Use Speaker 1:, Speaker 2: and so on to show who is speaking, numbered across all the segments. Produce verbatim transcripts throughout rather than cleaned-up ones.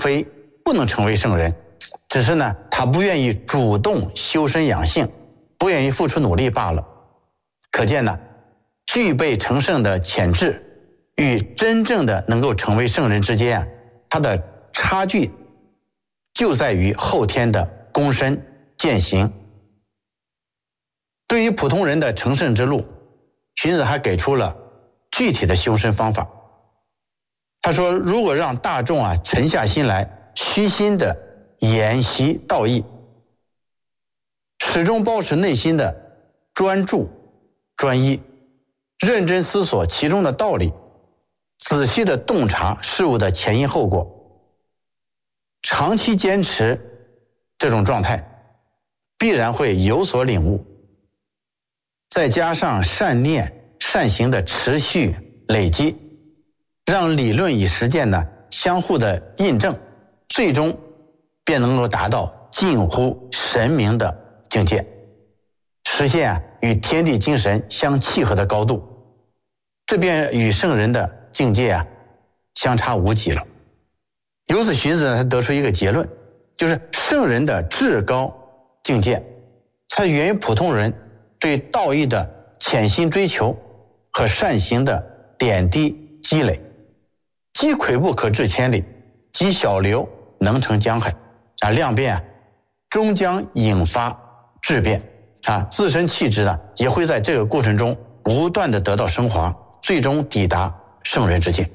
Speaker 1: 非不能成为圣人，只是呢，他不愿意主动修身养性，不愿意付出努力罢了。可见呢，具备成圣的潜质与真正的能够成为圣人之间啊，它的差距就在于后天的躬身践行。对于普通人的成圣之路，荀子还给出了具体的修身方法。他说，如果让大众啊沉下心来，虚心的研习道义，始终保持内心的专注专一，认真思索其中的道理，仔细的洞察事物的前因后果，长期坚持这种状态，必然会有所领悟。再加上善念善行的持续累积，让理论与实践呢相互的印证，最终便能够达到近乎神明的境界，实现啊与天地精神相契合的高度，这便与圣人的境界啊相差无几了。由此荀子呢，他得出一个结论，就是圣人的至高境界，它源于普通人对道义的潜心追求和善行的点滴积累，积跬步可至千里，积小流能成江海啊，量变啊终将引发质变啊，自身气质呢也会在这个过程中不断的得到升华，最终抵达圣人之境。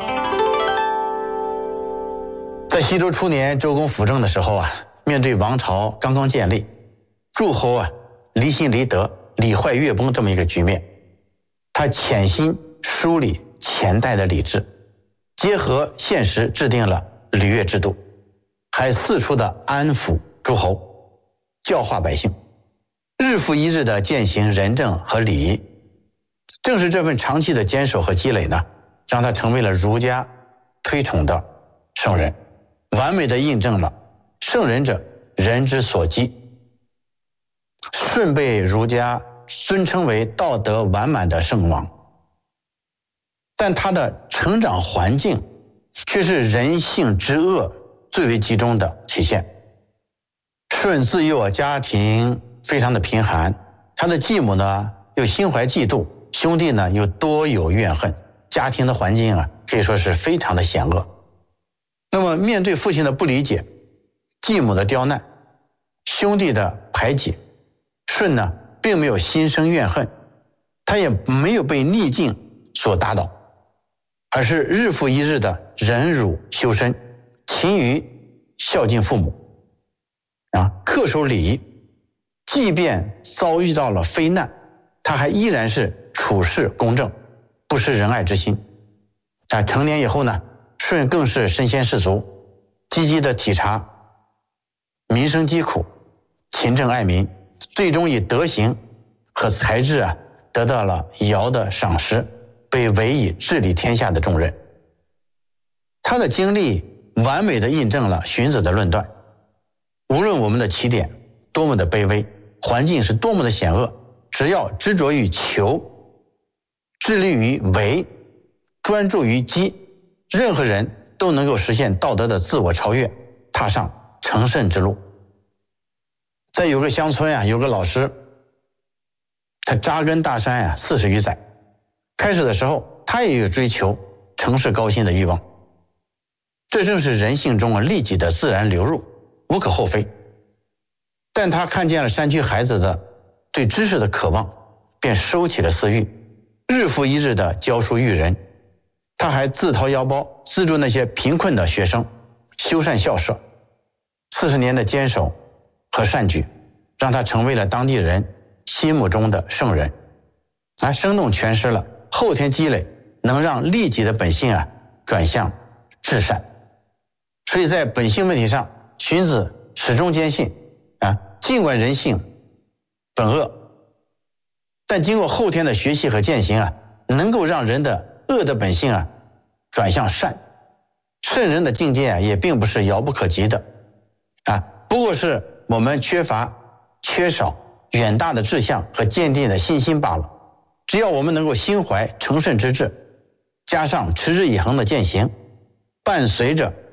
Speaker 1: 在西周初年，周公辅政的时候啊，面对王朝刚刚建立，诸侯啊离心离德，礼坏乐崩这么一个局面，他潜心梳理前代的礼制，结合现实制定了礼乐制度，还四处的安抚诸侯，教化百姓，日复一日的践行仁政和礼仪。正是这份长期的坚守和积累呢，让他成为了儒家推崇的圣人，完美的印证了圣人者人之所积，舜被儒家尊称为道德完满的圣王，但他的成长环境却是人性之恶最为集中的体现。舜自幼家庭非常的贫寒，他的继母呢又心怀嫉妒，兄弟呢又多有怨恨，家庭的环境啊可以说是非常的险恶。那么面对父亲的不理解，继母的刁难，兄弟的排挤，舜呢并没有心生怨恨，他也没有被逆境所打倒，而是日复一日的忍辱修身，勤于孝敬父母啊，恪守礼仪，即便遭遇到了非难，他还依然是处事公正，不失仁爱之心啊。成年以后呢，舜更是身先士卒，积极的体察民生疾苦，勤政爱民，最终以德行和才智啊得到了尧的赏识，被委以治理天下的重任。他的经历完美的印证了荀子的论断，无论我们的起点多么的卑微，环境是多么的险恶，只要执着于求，致力于为，专注于积，任何人都能够实现道德的自我超越，踏上成圣之路。在有个乡村啊，有个老师，他扎根大山啊四十余载，开始的时候他也有追求成事高薪的欲望，这正是人性中啊利己的自然流入，无可厚非。但他看见了山区孩子的对知识的渴望，便收起了私欲，日复一日的教书育人。他还自掏腰包资助那些贫困的学生，修缮校舍。四十年的坚守和善举，让他成为了当地人心目中的圣人，还生动诠释了后天积累能让利己的本性啊转向至善。所以在本性问题上，荀子始终坚信啊，尽管人性本恶，但经过后天的学习和践行啊，能够让人的恶的本性啊转向善。圣人的境界啊也并不是遥不可及的啊，不过是我们缺乏缺少远大的志向和坚定的信心罢了。只要我们能够心怀成圣之志，加上持之以恒的践行，伴随着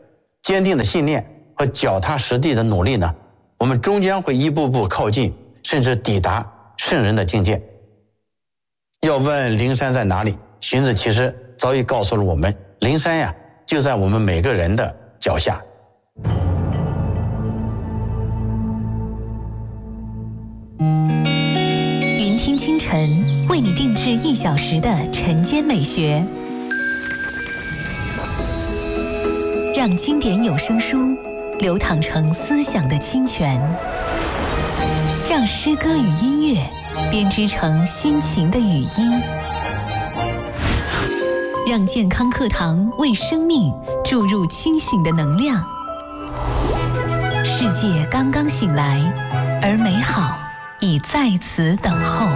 Speaker 1: 坚定的信念和脚踏实地的努力呢，我们终将会一步步靠近，甚至抵达圣人的境界。要问灵山在哪里，荀子其实早已告诉了我们，灵山呀，就在我们每个人的脚下。
Speaker 2: 云听清晨为你定制一小时的晨间美学，让经典有声书流淌成思想的清泉，让诗歌与音乐编织成心情的语音，让健康课堂为生命注入清醒的能量。世界刚刚醒来，而美好已在此等候。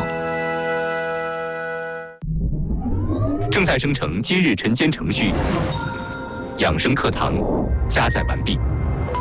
Speaker 3: 正在生成今日晨间程序，养生课堂加载完毕。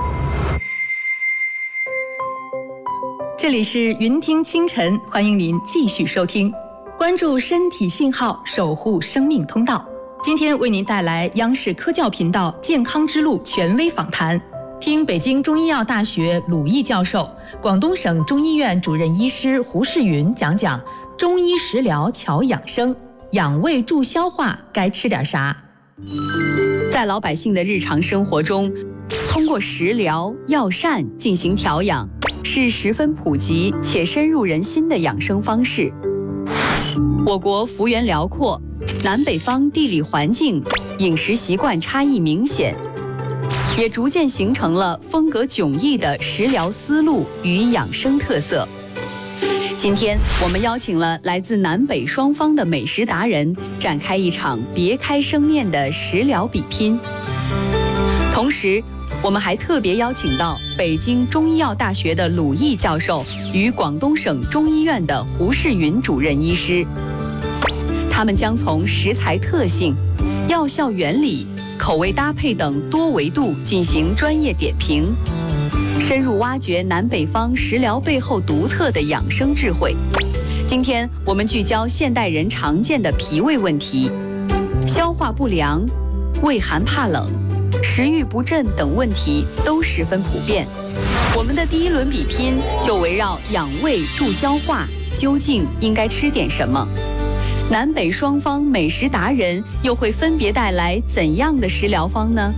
Speaker 4: 这里是云听清晨，欢迎您继续收听，关注身体信号，守护生命通道。今天为您带来央视科教频道健康之路权威访谈，听北京中医药大学鲁毅教授、广东省中医院主任医师胡世云讲讲中医食疗巧养生，养胃助消化该吃点啥。在老百姓的日常生活中，通过食疗药膳进行调养，是十分普及且深入人心的养生方式。我国幅员辽阔，南北方地理环境、饮食习惯差异明显，也逐渐形成了风格迥异的食疗思路与养生特色。今天我们邀请了来自南北双方的美食达人，展开一场别开生面的食疗比拼。同时，我们还特别邀请到北京中医药大学的鲁毅教授与广东省中医院的胡世云主任医师，他们将从食材特性、药效原理、口味搭配等多维度进行专业点评，深入挖掘南北方食疗背后独特的养生智慧。今天我们聚焦现代人常见的脾胃问题，消化不良、畏寒怕冷、食欲不振等问题都十分普遍。我们的第一轮比拼就围绕养胃助消化，究竟应该吃点什么？南北双方美食达人又会分别带来怎样的食疗方呢？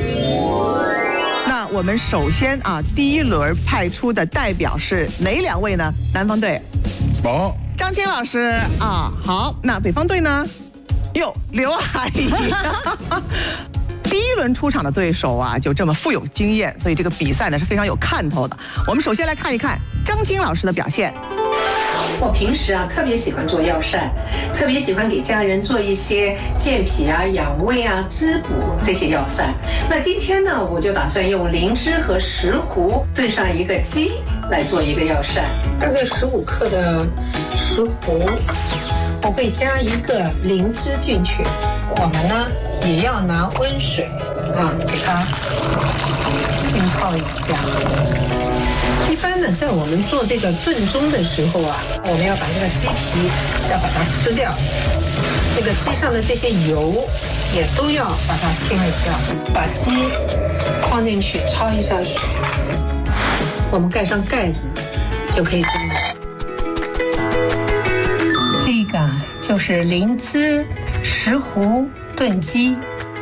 Speaker 5: 那我们首先啊，第一轮派出的代表是哪两位呢？南方队，
Speaker 6: 好，
Speaker 5: 张青老师啊，好。那北方队呢？哟，刘阿姨。第一轮出场的对手啊，就这么富有经验，所以这个比赛呢是非常有看头的。我们首先来看一看张青老师的表现。
Speaker 7: 我平时啊特别喜欢做药膳，特别喜欢给家人做一些健脾啊、养胃啊、滋补这些药膳。那今天呢，我就打算用灵芝和石斛炖上一个鸡来做一个药膳。大概十五克的石斛，我会加一个灵芝进去。我们呢也要拿温水啊给它浸泡一下。一般呢，在我们做这个炖盅的时候啊，我们要把这个鸡皮要把它撕掉，这个鸡上的这些油也都要把它清理掉。把鸡放进去焯一下水，我们盖上盖子就可以蒸了。这个就是灵芝石斛炖鸡。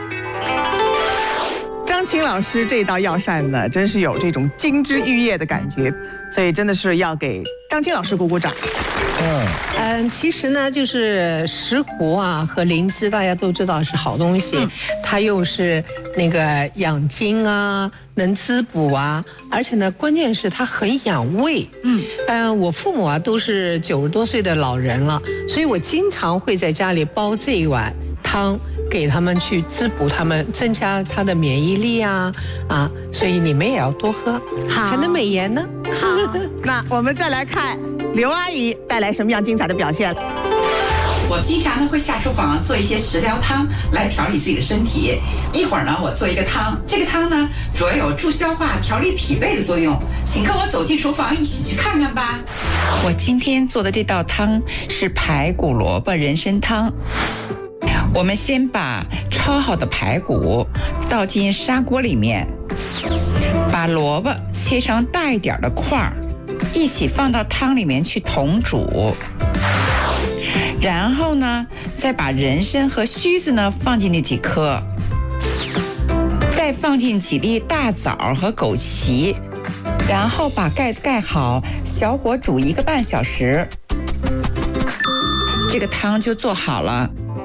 Speaker 5: 张青老师这道药膳呢，真是有这种金枝玉叶的感觉，所以真的是要给张青老师鼓鼓掌。
Speaker 6: 嗯
Speaker 7: 嗯，其实呢，就是石斛啊和灵芝，大家都知道是好东西，嗯、它又是那个养精啊，能滋补啊，而且呢，关键是它很养胃。嗯，嗯，我父母啊都是九十多岁的老人了，所以我经常会在家里煲这一碗汤。给他们去滋补他们，增加他的免疫力啊啊！所以你们也要多喝，还能美颜呢。
Speaker 5: 好，那我们再来看刘阿姨带来什么样精彩的表现。
Speaker 8: 我经常呢会下厨房做一些食疗汤来调理自己的身体。一会儿呢，我做一个汤，这个汤呢主要有助消化、调理脾胃的作用。请跟我走进厨房，一起去看看吧。
Speaker 9: 我今天做的这道汤是排骨萝卜人参汤。
Speaker 8: 我们先把焯好的排骨倒进砂锅里面，把萝卜切成大一点的块儿，一起放到汤里面去同煮。然后呢，再把人参和须子呢放进那几颗，再放进几粒大枣和枸杞，然后把盖子盖好，小火煮一个半小时，这个汤就做好了。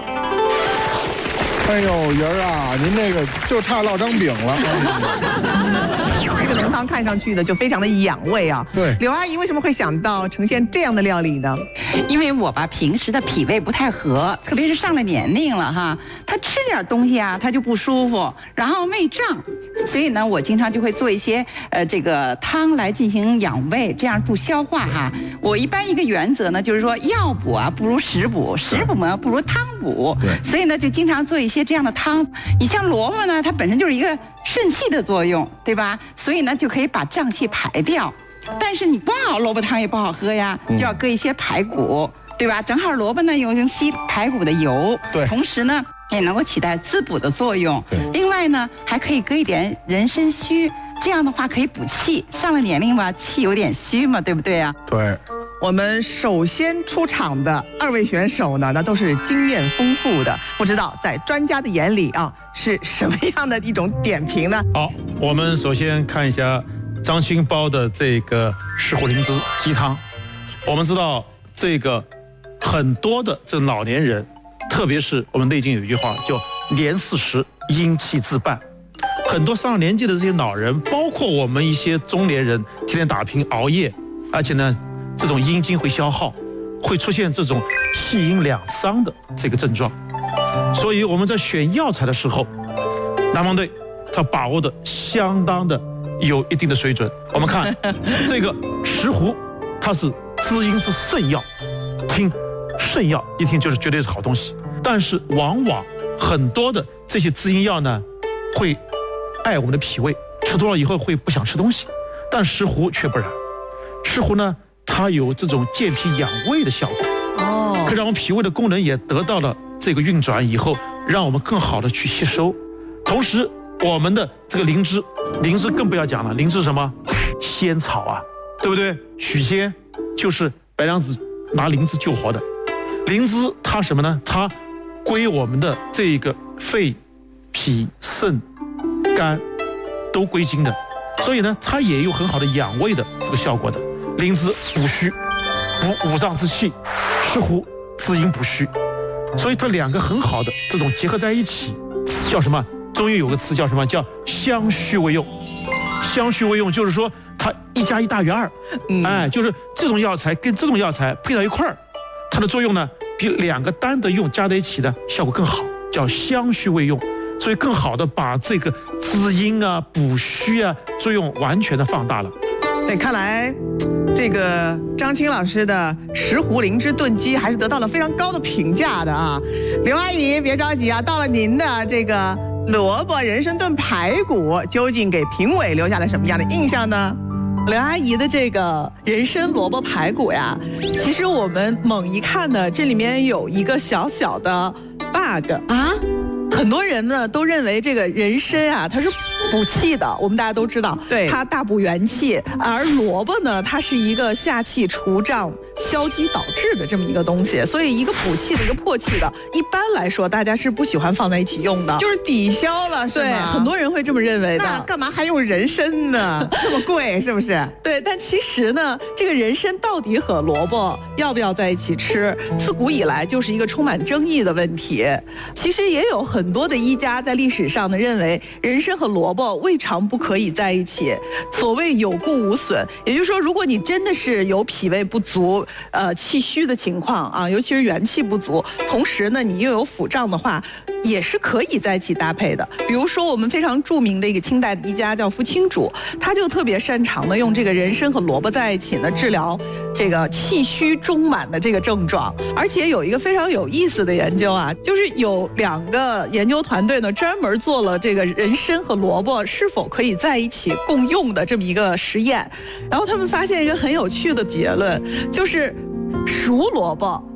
Speaker 6: 哎呦，云儿啊，您那个就差烙张饼了。
Speaker 5: 这个浓汤看上去呢就非常的养胃啊。
Speaker 6: 对，
Speaker 5: 刘阿姨为什么会想到呈现这样的料理呢？
Speaker 8: 因为我吧平时的脾胃不太和，特别是上了年龄了哈，他吃点东西啊他就不舒服，然后胃胀，所以呢我经常就会做一些呃这个汤来进行养胃，这样助消化哈。我一般一个原则呢就是说药补啊不如食补，食补呢不如汤补，
Speaker 6: 对，
Speaker 8: 所以呢就经常做一些这样的汤。你像萝卜呢，它本身就是一个顺气的作用，对吧？所以呢就可以把胀气排掉。但是你光熬萝卜汤也不好喝呀，就要搁一些排骨，对吧？正好萝卜呢有能吸排骨的油，
Speaker 6: 对，
Speaker 8: 同时呢也能够起到滋补的作用。另外呢还可以搁一点人参须，这样的话可以补气。上了年龄嘛，气有点虚嘛，对不对啊？
Speaker 6: 对。
Speaker 5: 我们首先出场的二位选手呢，那都是经验丰富的，不知道在专家的眼里啊，是什么样的一种点评呢？
Speaker 9: 好，我们首先看一下张青煲的这个石斛灵芝鸡汤。我们知道这个很多的这老年人，特别是我们内经有一句话叫年四十阴气自半，很多上了年纪的这些老人，包括我们一些中年人，天天打拼熬夜，而且呢这种阴经会消耗，会出现这种气阴两伤的这个症状。所以我们在选药材的时候，南方队他把握的相当的有一定的水准。我们看这个石斛，它是滋阴之圣药，听圣药一听就是绝对是好东西。但是往往很多的这些滋阴药呢，会碍我们的脾胃，吃多了以后会不想吃东西。但石斛却不然，石斛呢它有这种健脾养胃的效果，哦，可以让我们脾胃的功能也得到了这个运转以后，让我们更好的去吸收。同时我们的这个灵芝，灵芝更不要讲了，灵芝是什么？仙草啊，对不对？许仙就是白娘子拿灵芝救活的。灵芝它什么呢？它归我们的这个肺、脾、肾、肝都归经的，所以呢它也有很好的养胃的这个效果的。灵芝补虚，补五脏之气；石斛滋阴补虚，所以它两个很好的这种结合在一起，叫什么？中医有个词叫什么？叫相虚为用。相虚为用就是说它一加一大于二，嗯，哎，就是这种药材跟这种药材配到一块儿，它的作用呢比两个单的用加在一起的效果更好，叫相虚为用。所以更好的把这个滋阴啊、补虚啊作用完全的放大了。
Speaker 5: 对，看来这个张青老师的石斛灵芝炖鸡还是得到了非常高的评价的啊。刘阿姨别着急啊，到了您的这个萝卜人参炖排骨，究竟给评委留下了什么样的印象呢？
Speaker 10: 刘阿姨的这个人参萝卜排骨呀，其实我们猛一看呢，这里面有一个小小的 bug 啊。很多人呢都认为这个人参啊，它是补气的，我们大家都知道，
Speaker 5: 对，
Speaker 10: 它大补元气。而萝卜呢，它是一个下气除胀、消积导滞的这么一个东西，所以一个补气的，一个破气的，一般来说大家是不喜欢放在一起用的，
Speaker 5: 就是抵消了，是吗？
Speaker 10: 对，很多人会这么认为的。
Speaker 5: 那干嘛还用人参呢？这么贵，是不是？
Speaker 10: 对，但其实呢，这个人参到底和萝卜要不要在一起吃，自古以来就是一个充满争议的问题。其实也有很多的医家在历史上呢认为人参和萝卜未尝不可以在一起。所谓有故无损，也就是说，如果你真的是有脾胃不足、呃气虚的情况啊，尤其是元气不足，同时呢你又有腹胀的话，也是可以在一起搭配的。比如说我们非常著名的一个清代的医家叫傅青主，他就特别擅长的用这个人参和萝卜在一起呢治疗这个气虚中满的这个症状。而且有一个非常有意思的研究啊，就是有两个研究团队呢专门做了这个人参和萝卜是否可以在一起共用的这么一个实验，然后他们发现一个很有趣的结论，就是熟萝卜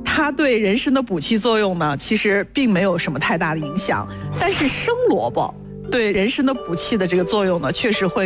Speaker 10: 它对人参的补气作用呢，其实并没有什么太大的影响。但是生萝卜对人参的补气的这个作用呢，确实会